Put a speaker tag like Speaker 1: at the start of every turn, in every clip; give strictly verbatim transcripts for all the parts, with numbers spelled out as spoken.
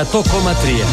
Speaker 1: εκατό κόμμα τρία.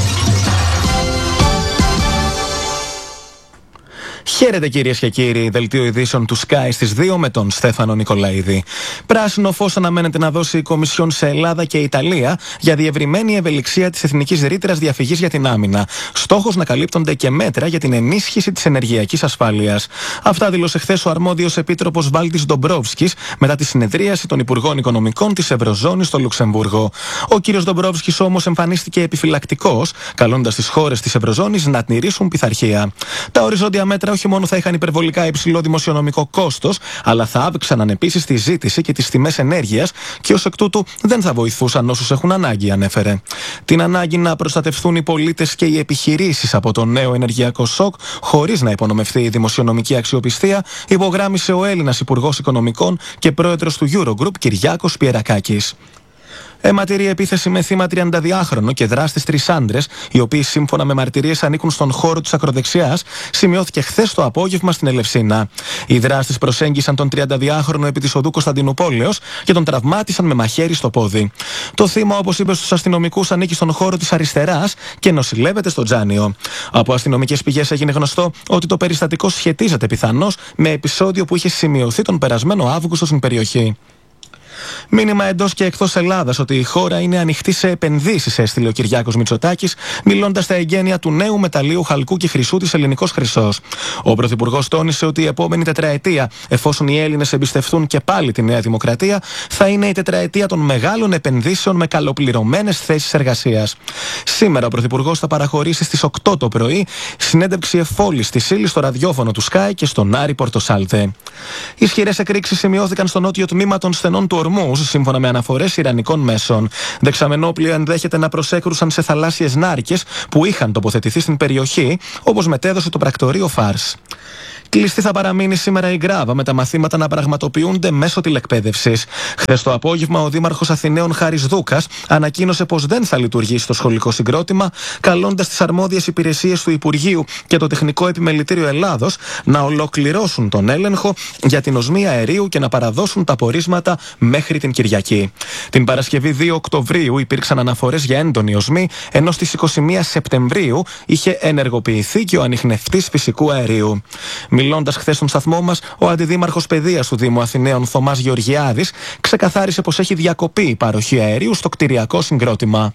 Speaker 2: Χαίρετε κυρίες και κύριοι, δελτίο ειδήσεων του Sky στις δύο με τον Στέφανο Νικολαίδη. Πράσινο φως αναμένεται να δώσει η Κομισιόν σε Ελλάδα και Ιταλία για διευρυμένη ευελιξία της Εθνικής Ρήτρας Διαφυγής για την άμυνα. Στόχος να καλύπτονται και μέτρα για την ενίσχυση της ενεργειακής ασφάλειας. Αυτά δήλωσε χθες ο αρμόδιος επίτροπος Βάλτης Ντομπρόφσκης μετά τη συνεδρίαση των Υπουργών Οικονομικών της Ευρωζώνης στο Λουξεμβούργο. Ο κύριος Ντομπρόφσκης όμως εμφανίστηκε επιφυλακτικός, καλώντας τις χώρες της Ευρωζώνης να τηρήσουν πειθαρχία. Τα οριζόντια μέτρα όχι μόνο θα είχαν υπερβολικά υψηλό δημοσιονομικό κόστος, αλλά θα αύξαναν επίσης τη ζήτηση και τις τιμές ενέργειας και ως εκ τούτου δεν θα βοηθούσαν όσους έχουν ανάγκη, ανέφερε. Την ανάγκη να προστατευτούν οι πολίτες και οι επιχειρήσεις από το νέο ενεργειακό σοκ, χωρίς να υπονομευθεί η δημοσιονομική αξιοπιστία, υπογράμμισε ο Έλληνας Υπουργός Οικονομικών και πρόεδρος του Eurogroup, Κυριάκος Πιερακάκης. Αιματηρή επίθεση με θύμα τριανταδυάχρονο και δράστες τρεις άντρες, οι οποίοι σύμφωνα με μαρτυρίες ανήκουν στον χώρο της ακροδεξιάς, σημειώθηκε χθες το απόγευμα στην Ελευσίνα. Οι δράστες προσέγγισαν τον τριανταδυάχρονο επί της οδού Κωνσταντινουπόλεως και τον τραυμάτισαν με μαχαίρι στο πόδι. Το θύμα, όπως είπε στους αστυνομικούς, ανήκει στον χώρο της αριστεράς και νοσηλεύεται στο Τζάνιο. Από αστυνομικές πηγές έγινε γνωστό ότι το περιστατικό σχετίζεται πιθανώς με επεισόδιο που είχε σημειωθεί τον περασμένο Αύγουστο στην περιοχή. Μήνυμα εντός και εκτός Ελλάδας ότι η χώρα είναι ανοιχτή σε επενδύσεις, έστειλε ο Κυριάκος Μητσοτάκης, μιλώντας στα εγγένεια του νέου μεταλλείου χαλκού και χρυσού της Ελληνικός Χρυσός. Ο Πρωθυπουργός τόνισε ότι η επόμενη τετραετία, εφόσον οι Έλληνες εμπιστευτούν και πάλι τη Νέα Δημοκρατία, θα είναι η τετραετία των μεγάλων επενδύσεων με καλοπληρωμένες θέσεις εργασίας. Σήμερα ο Πρωθυπουργός θα παραχωρήσει στις οκτώ το πρωί συνέντευξη εφόλης στη Σύλλη στο ραδιόφωνο του Sky και στον Άρη Πορτοσάλτε. Ισχυρές εκρήξεις σημειώθηκαν στο νότιο τμήμα των στενών του Ορμούζ, σύμφωνα με αναφορές ιρανικών μέσων. Δεξαμενόπλοια ενδέχεται να προσέκρουσαν σε θαλάσσιες νάρκες που είχαν τοποθετηθεί στην περιοχή, όπως μετέδωσε το πρακτορείο Φάρς. Κλειστή θα παραμείνει σήμερα η Γκράβα, με τα μαθήματα να πραγματοποιούνται μέσω τηλεκπαίδευσης. Χθες το απόγευμα, ο Δήμαρχος Αθηναίων Χάρης Δούκας ανακοίνωσε πως δεν θα λειτουργήσει το σχολικό συγκρότημα, καλώντας τις αρμόδιες υπηρεσίες του Υπουργείου και το Τεχνικό Επιμελητήριο Ελλάδος να ολοκληρώσουν τον έλεγχο για την οσμή αερίου και να παραδώσουν τα πορίσματα μέχρι την Κυριακή. Την Παρασκευή δύο Οκτωβρίου υπήρξαν αναφορές για έντονη οσμή, ενώ στις είκοσι μία Σεπτεμβρίου είχε ενεργοποιηθεί και ο ανιχνευτής φυσικού αερίου. Μιλώντας χθες στον σταθμό μας, ο Αντιδήμαρχος Παιδείας του Δήμου Αθηναίων, Θωμάς Γεωργιάδης, ξεκαθάρισε πως έχει διακοπεί η παροχή αερίου στο κτηριακό συγκρότημα.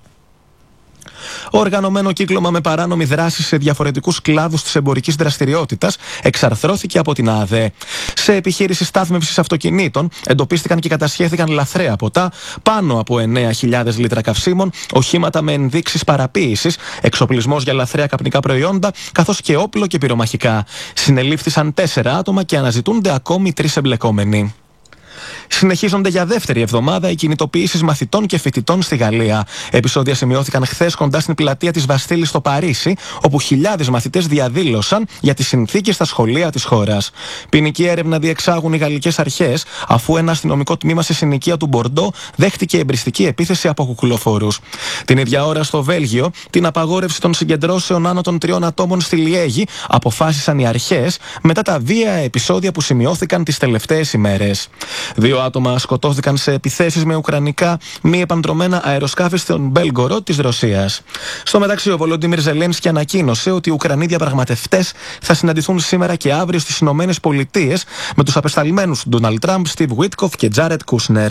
Speaker 2: Οργανωμένο κύκλωμα με παράνομη δράση σε διαφορετικούς κλάδους της εμπορικής δραστηριότητας εξαρθρώθηκε από την ΑΔΕ. Σε επιχείρηση στάθμευσης αυτοκινήτων εντοπίστηκαν και κατασχέθηκαν λαθρέα ποτά, πάνω από εννέα χιλιάδες λίτρα καυσίμων, οχήματα με ενδείξεις παραποίησης, εξοπλισμός για λαθρέα καπνικά προϊόντα, καθώς και όπλο και πυρομαχικά. Συνελήφθησαν τέσσερα άτομα και αναζητούνται ακόμη τρεις εμπλεκόμενοι. Συνεχίζονται για δεύτερη εβδομάδα οι κινητοποιήσεις μαθητών και φοιτητών στη Γαλλία. Επεισόδια σημειώθηκαν χθες κοντά στην πλατεία της Βαστίλης στο Παρίσι, όπου χιλιάδες μαθητές διαδήλωσαν για τις συνθήκες στα σχολεία της χώρας. Ποινική έρευνα διεξάγουν οι γαλλικές αρχές, αφού ένα αστυνομικό τμήμα σε συνοικία του Μπορντό δέχτηκε εμπριστική επίθεση από κουκουλοφόρους. Την ίδια ώρα στο Βέλγιο, την απαγόρευση των συγκεντρώσεων άνω των τριών ατόμων στη Λιέγη αποφάσισαν οι αρχές μετά τα βίαια επεισόδια που σημειώθηκαν τις τελευταίες ημέρες. Δύο άτομα σκοτώθηκαν σε επιθέσεις με ουκρανικά μη επαντρωμένα αεροσκάφη στον Μπέλγκορod της Ρωσίας. Στο μεταξύ, ο Βολοντίμιρ Ζελένσκι ανακοίνωσε ότι οι Ουκρανοί διαπραγματευτές θα συναντηθούν σήμερα και αύριο στις Ηνωμένες Πολιτείες με τους απεσταλμένους Ντόναλντ Τραμπ, Στιβ Βίτκοφ και Τζάρετ Κούσνερ.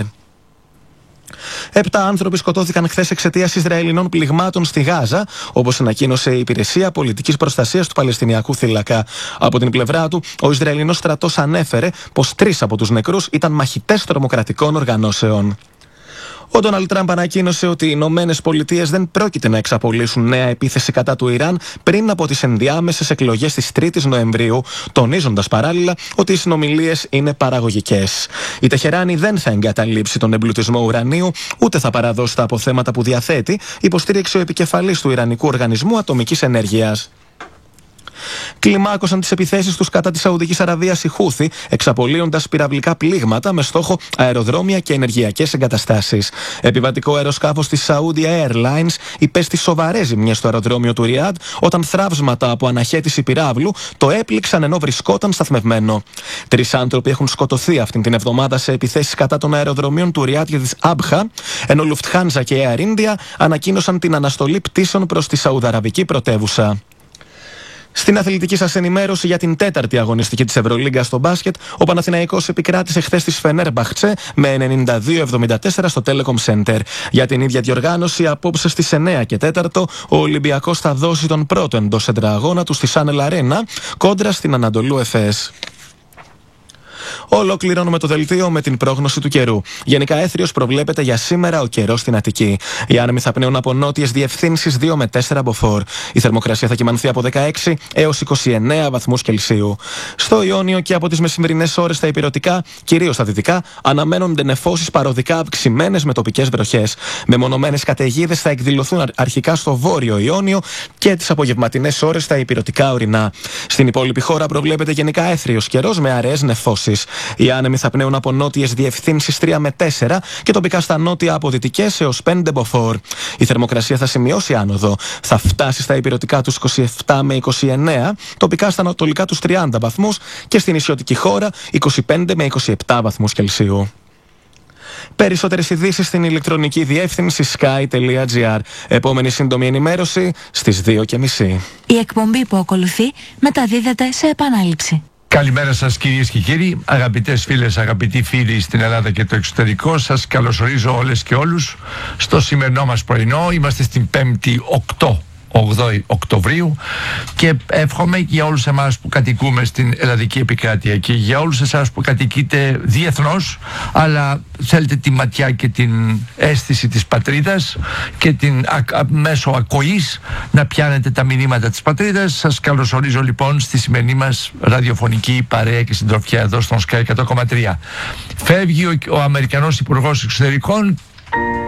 Speaker 2: Επτά άνθρωποι σκοτώθηκαν χθες εξαιτίας Ισραηλινών πληγμάτων στη Γάζα, όπως ανακοίνωσε η Υπηρεσία Πολιτικής Προστασίας του Παλαιστινιακού Θύλακα. Από την πλευρά του, ο Ισραηλινός στρατός ανέφερε πως τρεις από τους νεκρούς ήταν μαχητές τρομοκρατικών οργανώσεων. Ο Ντόναλντ Τραμπ ανακοίνωσε ότι οι Ηνωμένες Πολιτείες δεν πρόκειται να εξαπολύσουν νέα επίθεση κατά του Ιράν πριν από τις ενδιάμεσες εκλογές της τρίτης Νοεμβρίου, τονίζοντας παράλληλα ότι οι συνομιλίες είναι παραγωγικές. Η Τεχεράνη δεν θα εγκαταλείψει τον εμπλουτισμό ουρανίου, ούτε θα παραδώσει τα αποθέματα που διαθέτει, υποστήριξε ο επικεφαλής του Ιρανικού Οργανισμού Ατομικής Ενέργειας. Κλιμάκωσαν τις επιθέσεις τους κατά της Σαουδικής Αραβίας οι Χούθι, εξαπολύοντας πυραυλικά πλήγματα με στόχο αεροδρόμια και ενεργειακές εγκαταστάσεις. Επιβατικό αεροσκάφος της Saudi Airlines υπέστη σοβαρές ζημιές στο αεροδρόμιο του Ριάντ όταν θραύσματα από αναχέτηση πυράβλου το έπληξαν ενώ βρισκόταν σταθμευμένο. Τρεις άνθρωποι έχουν σκοτωθεί αυτήν την εβδομάδα σε επιθέσεις κατά των αεροδρομίων του Ριάντ και της Άμπχα, ενώ Lufthansa και Air India ανακοίνωσαν την αναστολή πτήσεων προς τη Σαουδαραβική πρωτεύουσα. Στην αθλητική σας ενημέρωση για την τέταρτη αγωνιστική της Ευρωλίγκας στο μπάσκετ, ο Παναθηναϊκός επικράτησε χθες της Φενέρμπαχτσε με ενενήντα δύο εβδομήντα τέσσερα στο Telecom Center. Για την ίδια διοργάνωση, απόψε στις εννέα και τέταρτο, ο Ολυμπιακός θα δώσει τον πρώτο εντός έδρα αγώνα του στη Σάνελ Αρένα κόντρα στην Ανατολού Εφές. Ολοκληρώνουμε το δελτίο με την πρόγνωση του καιρού. Γενικά έθριος προβλέπεται για σήμερα ο καιρός στην Αττική. Οι άνεμοι θα πνέουν από νότιες διευθύνσεις δύο με τέσσερα μποφόρ. Η θερμοκρασία θα κυμανθεί από δεκαέξι έως είκοσι εννέα βαθμούς Κελσίου. Στο Ιόνιο και από τις μεσημερινές ώρες στα ηπειρωτικά, κυρίως στα δυτικά, αναμένονται νεφώσεις παροδικά αυξημένες με τοπικές βροχές. Μεμονωμένες καταιγίδες θα εκδηλωθούν αρχικά στο βόρειο Ιόνιο και τις απογευματινές ώρες στα ηπειρωτικά ορεινά. Στην υπόλοιπη χώρα προβλέπεται γενικά έθριος καιρός με αραιές νεφώσεις. Οι άνεμοι θα πνέουν από νότιες διευθύνσεις τρία με τέσσερα και τοπικά στα νότια από δυτικές έως πέντε μποφόρ. Η θερμοκρασία θα σημειώσει άνοδο. Θα φτάσει στα ηπειρωτικά τους είκοσι επτά με είκοσι εννέα, τοπικά στα ανατολικά τους τριάντα βαθμούς και στην νησιωτική χώρα είκοσι πέντε με είκοσι επτά βαθμούς Κελσίου. Περισσότερες ειδήσεις στην ηλεκτρονική διεύθυνση sky τελεία gr. Επόμενη σύντομη ενημέρωση στις δύο και μισή.
Speaker 1: Η εκπομπή που ακολουθεί μεταδίδεται σε επανάληψη.
Speaker 3: Καλημέρα σας κυρίες και κύριοι, αγαπητές φίλες, αγαπητοί φίλοι στην Ελλάδα και το εξωτερικό. Σας καλωσορίζω όλες και όλους στο σημερινό μας πρωινό. Είμαστε στην πέμπτη οκτώ Οκτωβρίου και εύχομαι για όλους εμάς που κατοικούμε στην ελλαδική επικράτεια και για όλους εσάς που κατοικείτε διεθνώς, αλλά θέλετε τη ματιά και την αίσθηση της πατρίδας και την α, α, μέσω ακοής να πιάνετε τα μηνύματα της πατρίδας. Σας καλωσορίζω λοιπόν στη σημερινή μας ραδιοφωνική παρέα και συντροφιά εδώ στον Sky εκατό κόμμα τρία. Φεύγει ο, ο Αμερικανός Υπουργός Εξωτερικών